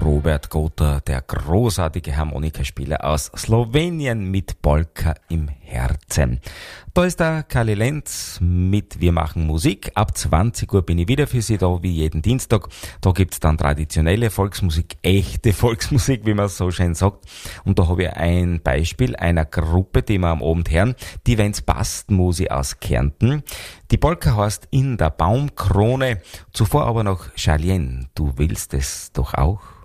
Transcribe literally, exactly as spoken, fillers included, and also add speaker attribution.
Speaker 1: Robert Gotha, der großartige Harmonikaspieler aus Slowenien mit Polka im Herzen. Da ist der Kali Lenz mit Wir machen Musik. Ab zwanzig Uhr bin ich wieder für Sie da, wie jeden Dienstag. Da gibt's dann traditionelle Volksmusik, echte Volksmusik, wie man so schön sagt. Und da habe ich ein Beispiel einer Gruppe, die wir am Abend hören, die Wenn's passt Musi aus Kärnten. Die Polka heißt In der Baumkrone. Zuvor aber noch Charlene, du willst es doch auch?